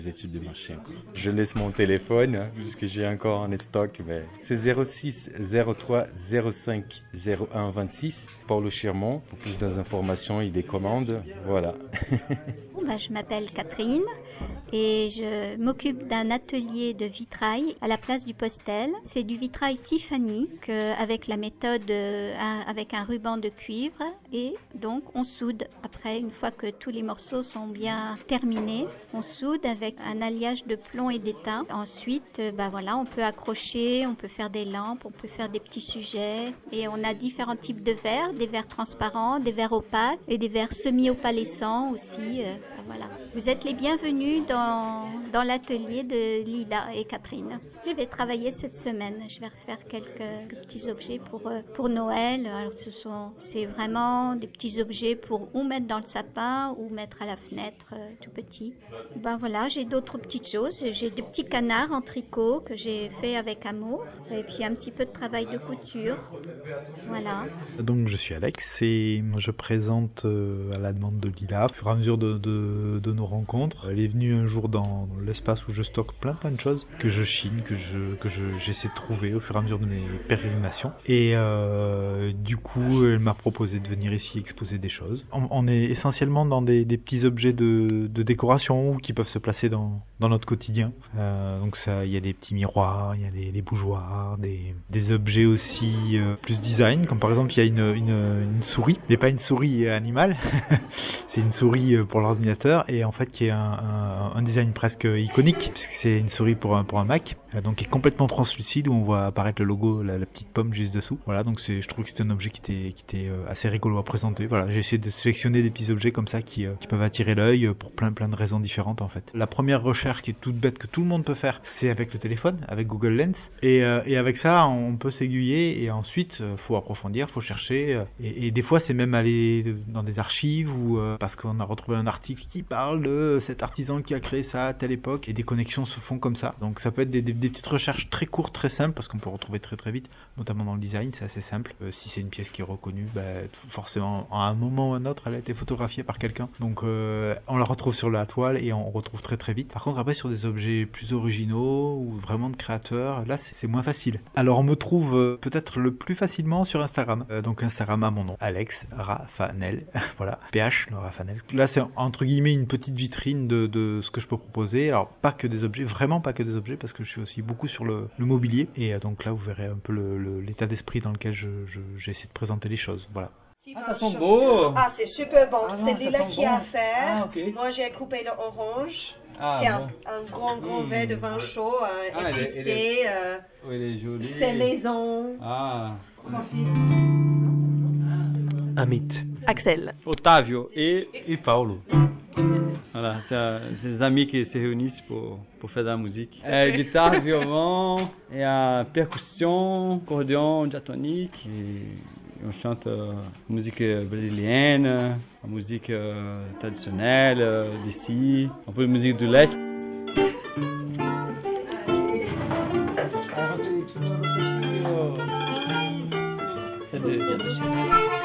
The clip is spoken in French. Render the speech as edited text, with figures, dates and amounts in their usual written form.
Les études de marché encore. Je laisse mon téléphone, puisque j'ai encore en stock. Mais c'est 06 03 05 01 26. Paulo Chirmont. Pour plus d'informations et des commandes, voilà. Je m'appelle Catherine et je m'occupe d'un atelier de vitrail à la place du Postel. C'est du vitrail Tiffany avec la méthode avec un ruban de cuivre et donc on soude. Après, une fois que tous les morceaux sont bien terminés, on soude avec un alliage de plomb et d'étain. Ensuite, on peut accrocher, on peut faire des lampes, on peut faire des petits sujets et on a différents types de verres, des verres transparents, des verres opaques et des verres semi-opalescents aussi. Voilà. Vous êtes les bienvenus dans l'atelier de Lila et Catherine. Je vais travailler cette semaine. Je vais refaire quelques petits objets pour Noël. Alors c'est vraiment des petits objets pour ou mettre dans le sapin ou mettre à la fenêtre, tout petit. Voilà, j'ai d'autres petites choses. J'ai des petits canards en tricot que j'ai fait avec amour. Et puis un petit peu de travail de couture. Voilà. Donc je suis Alex et je présente à la demande de Lila, au fur et à mesure de nos rencontres. Elle est venue un jour dans l'espace où je stocke plein de choses que je chine, que j'essaie de trouver au fur et à mesure de mes pérégrinations. Et du coup, elle m'a proposé de venir ici exposer des choses. On est essentiellement dans des petits objets de décoration qui peuvent se placer dans notre quotidien. Donc ça, il y a des petits miroirs, il y a des bougeoirs, des objets aussi plus design, comme par exemple il y a une souris, mais pas une souris animale, c'est une souris pour l'ordinateur et en fait qui est un design presque iconique puisque c'est une souris pour un Mac, donc qui est complètement translucide où on voit apparaître le logo, la petite pomme juste dessous. Voilà, donc je trouve que c'était un objet qui était assez rigolo à présenter. Voilà, j'ai essayé de sélectionner des petits objets comme ça qui peuvent attirer l'œil pour plein de raisons différentes en fait. La première recherche qui est toute bête que tout le monde peut faire, c'est avec le téléphone, avec Google Lens et avec ça on peut s'aiguiller et ensuite faut approfondir, faut chercher et des fois c'est même aller dans des archives ou parce qu'on a retrouvé un article qui parle de cet artisan qui a créé ça à telle époque et des connexions se font comme ça. Donc ça peut être des petites recherches très courtes, très simples parce qu'on peut retrouver très vite, notamment dans le design, c'est assez simple. Si c'est une pièce qui est reconnue, forcément à un moment ou à un autre elle a été photographiée par quelqu'un. Donc on la retrouve sur la toile et on retrouve très vite. Par contre après sur des objets plus originaux ou vraiment de créateurs, là c'est moins facile. Alors on me trouve peut-être le plus facilement sur Instagram. Donc Instagram à mon nom, Alex Rafanel. Voilà, PH Rafanel. Là c'est entre guillemets une petite vitrine de ce que je peux proposer. Alors pas que des objets, vraiment pas que des objets parce que je suis aussi beaucoup sur le mobilier et donc là vous verrez un peu l'état d'esprit dans lequel j'essaie de présenter les choses. Voilà. Ah, ça sent beau! Ah, c'est super bon. Ah, c'est Lila qui a fait. Ah, okay. Moi, j'ai coupé le orange. Ah, Tiens, bon. un grand verre de vin chaud, épicé, Oui, il est joli. fait maison. Ah. Profite. Amit. Axel. Otávio Et Paulo. Voilà, c'est des amis qui se réunissent pour faire de la musique. Guitare, violon, et a percussion, acordeon diatonique. On chante musique brésilienne, musique traditionnelle d'ici, un peu de musique de l'Est.